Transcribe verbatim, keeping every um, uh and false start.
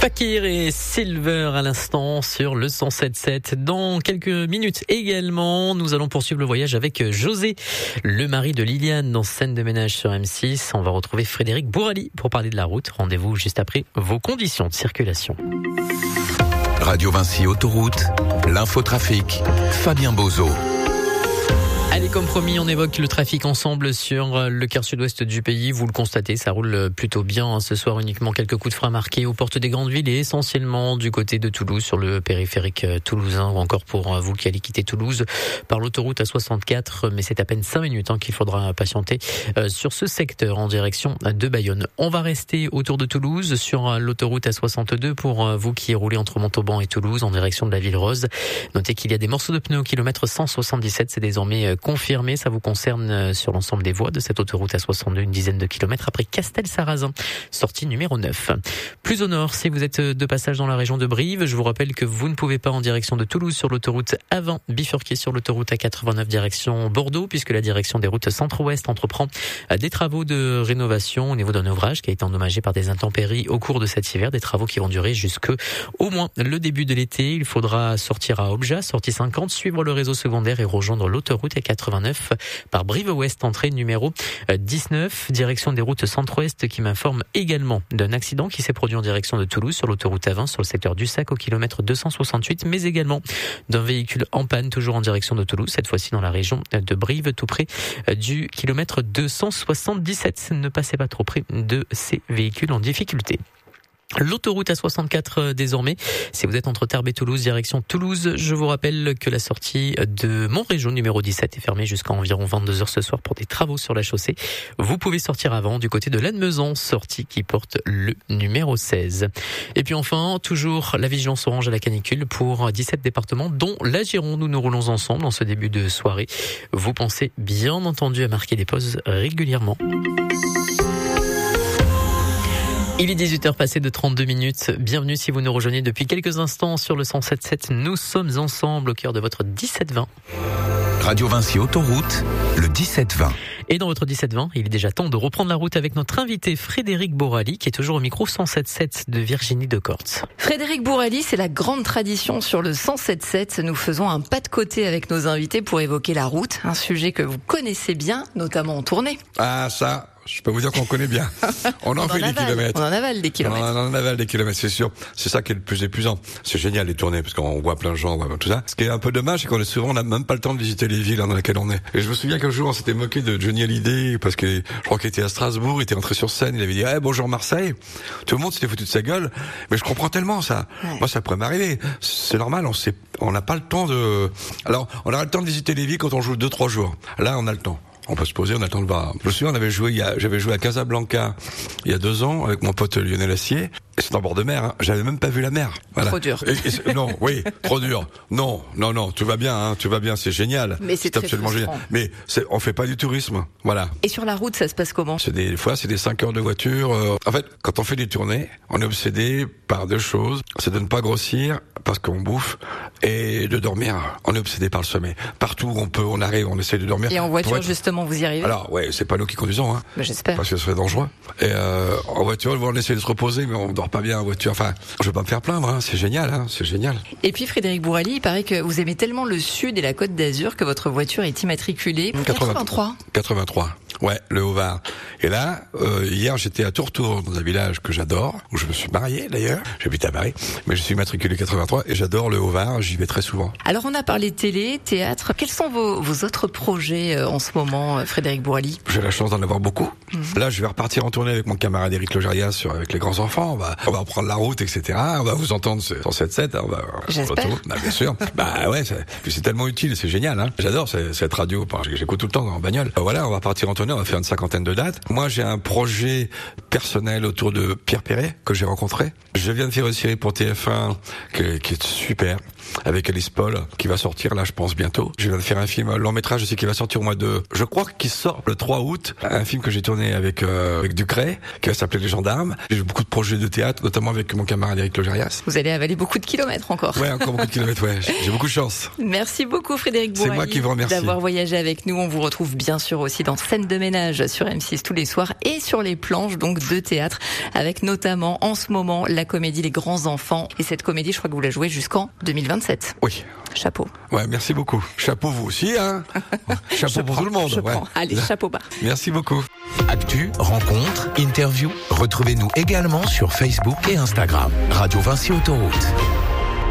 Fakir et Silver à l'instant sur le cent sept sept. Dans quelques minutes également, nous allons poursuivre le voyage avec José, le mari de Liliane dans Scène de ménage sur M six. On va retrouver Frédéric Bourali pour parler de la route. Rendez-vous juste après vos conditions de circulation. Radio Vinci Autoroute, l'infotrafic, Fabien Bozo. Allez, comme promis, on évoque le trafic ensemble sur le quart sud-ouest du pays. Vous le constatez, ça roule plutôt bien. Ce soir, uniquement quelques coups de frein marqués aux portes des grandes villes et essentiellement du côté de Toulouse, sur le périphérique toulousain, ou encore pour vous qui allez quitter Toulouse par l'autoroute A soixante-quatre. Mais c'est à peine cinq minutes hein, qu'il faudra patienter sur ce secteur en direction de Bayonne. On va rester autour de Toulouse sur l'autoroute A soixante-deux pour vous qui roulez entre Montauban et Toulouse en direction de la Ville Rose. Notez qu'il y a des morceaux de pneus au kilomètre cent soixante-dix-sept. C'est désormais confirmé, ça vous concerne sur l'ensemble des voies de cette autoroute A soixante-deux, une dizaine de kilomètres après Castel-Sarrazin, sortie numéro neuf. Plus au nord, si vous êtes de passage dans la région de Brive, je vous rappelle que vous ne pouvez pas en direction de Toulouse sur l'autoroute A vingt, bifurquer sur l'autoroute A quatre-vingt-neuf direction Bordeaux, puisque la direction des routes centre-ouest entreprend des travaux de rénovation au niveau d'un ouvrage qui a été endommagé par des intempéries au cours de cet hiver, des travaux qui vont durer jusque au moins le début de l'été. Il faudra sortir à Obja, sortie cinquante, suivre le réseau secondaire et rejoindre l'autoroute A quatre-vingt-neuf par Brive-Ouest, entrée numéro dix-neuf, direction des routes centre-ouest, qui m'informe également d'un accident qui s'est produit en direction de Toulouse sur l'autoroute A vingt sur le secteur du Sac au kilomètre deux cent soixante-huit, mais également d'un véhicule en panne toujours en direction de Toulouse, cette fois-ci dans la région de Brive, tout près du kilomètre deux cent soixante-dix-sept. Ne passez pas trop près de ces véhicules en difficulté. L'autoroute A soixante-quatre désormais, si vous êtes entre Tarbes et Toulouse, direction Toulouse, je vous rappelle que la sortie de Montrégeau numéro dix-sept est fermée jusqu'à environ vingt-deux heures ce soir pour des travaux sur la chaussée. Vous pouvez sortir avant du côté de Lannemezan, sortie qui porte le numéro seize. Et puis enfin, toujours la vigilance orange à la canicule pour dix-sept départements, dont la Gironde où nous roulons ensemble en ce début de soirée. Vous pensez bien entendu à marquer des pauses régulièrement. Il est dix-huit heures passées de trente-deux minutes. Bienvenue si vous nous rejoignez depuis quelques instants sur le cent sept sept. Nous sommes ensemble au cœur de votre dix-sept vingt. Radio Vinci Autoroute, le dix-sept vingt. Et dans votre dix-sept vingt, il est déjà temps de reprendre la route avec notre invité Frédéric Bourali, qui est toujours au micro cent sept sept de Virginie Decorte. Frédéric Bourali, c'est la grande tradition sur le cent sept sept. Nous faisons un pas de côté avec nos invités pour évoquer la route, un sujet que vous connaissez bien, notamment en tournée. Ah, ça... Je peux vous dire qu'on connaît bien. On en on fait en des avale. kilomètres. On en avale des kilomètres. On en avale des kilomètres, c'est sûr. C'est ça qui est le plus épuisant. C'est génial les tournées parce qu'on voit plein de gens, on voit tout ça. Ce qui est un peu dommage, c'est qu'on est souvent, on n'a même pas le temps de visiter les villes dans lesquelles on est. Et je me souviens qu'un jour, on s'était moqué de Johnny Hallyday parce que je crois qu'il était à Strasbourg, il était rentré sur scène, il avait dit hey, bonjour Marseille. Tout le monde s'était foutu de sa gueule. Mais je comprends tellement ça. Ouais. Moi, ça pourrait m'arriver. C'est normal. On sait, on n'a pas le temps de. Alors, on aura le temps de visiter les villes quand on joue deux trois jours. Là, on a le temps. On peut se poser, on attend le voir. Je me souviens, on avait joué, il y a, j'avais joué à Casablanca il y a deux ans avec mon pote Lionel Assier. Et c'est en bord de mer, hein. J'avais même pas vu la mer. Voilà. Trop dur. Et, et non, oui, trop dur. Non, non, non, tout va bien, hein, tout va bien, c'est génial. Mais c'est, c'est très absolument frustrant. génial. Mais c'est, on fait pas du tourisme, voilà. Et sur la route, ça se passe comment? C'est des, des fois, c'est des cinq heures de voiture. Euh, en fait, quand on fait des tournées, on est obsédé par deux choses. C'est de ne pas grossir parce qu'on bouffe et de dormir. On est obsédé par le sommeil. Partout où on peut, on arrive, on essaie de dormir. Et en voiture, être... justement, vous y arrivez? Alors, ouais, c'est pas nous qui conduisons, hein. Ben, j'espère. Parce que ce serait dangereux. Et euh, en voiture, on essaie de se reposer, mais on dort pas bien en voiture. Enfin, je veux pas me faire plaindre, hein. C'est génial, hein. C'est génial. Et puis Frédéric Bourali, il paraît que vous aimez tellement le sud et la Côte d'Azur que votre voiture est immatriculée quatre-vingt-trois. quatre-vingt-trois. Ouais, le Haut-Var. Et là, euh, hier, j'étais à Tourtour, dans un village que j'adore, où je me suis marié d'ailleurs. J'habite à Paris, mais je suis matriculé quatre-vingt-trois et j'adore le Haut-Var. J'y vais très souvent. Alors, on a parlé télé, théâtre. Quels sont vos, vos autres projets euh, en ce moment, euh, Frédéric Bourali? J'ai la chance d'en avoir beaucoup. Mmh. Là, je vais repartir en tournée avec mon camarade Éric Logérias sur avec les grands enfants. On va, on va reprendre la route, et cetera. On va vous entendre sur sept sept. On va. J'espère. Bah, bien sûr. Bah ouais, c'est, c'est tellement utile, c'est génial. Hein. J'adore cette, cette radio. J'écoute tout le temps en bagnole. Voilà, on va partir en tournée. On va faire une cinquantaine de dates. Moi, j'ai un projet personnel autour de Pierre Perret que j'ai rencontré. Je viens de faire une série pour T F un que, qui est super avec Alice Paul qui va sortir là, je pense bientôt. Je viens de faire un film long métrage aussi qui va sortir au mois de. Je crois qu'il sort le trois août. Un film que j'ai tourné avec euh, avec Ducret qui va s'appeler Les Gendarmes. J'ai eu beaucoup de projets de théâtre, notamment avec mon camarade Éric Logérias. Vous allez avaler beaucoup de kilomètres encore. Ouais, encore beaucoup de kilomètres. Ouais, j'ai beaucoup de chance. Merci beaucoup Frédéric Bourali. C'est moi qui vous remercie d'avoir voyagé avec nous. On vous retrouve bien sûr aussi dans Scène de de ménage sur M six tous les soirs et sur les planches donc de théâtre, avec notamment en ce moment la comédie Les Grands Enfants. Et cette comédie, je crois que vous la jouez jusqu'en deux mille vingt-sept. Oui. Chapeau. Ouais, merci beaucoup. Chapeau vous aussi, hein. Chapeau je pour prends, tout le monde. Je ouais. prends. Allez, chapeau bas. Merci beaucoup. Actu, rencontres, interviews. Retrouvez-nous également sur Facebook et Instagram. Radio Vinci Autoroute.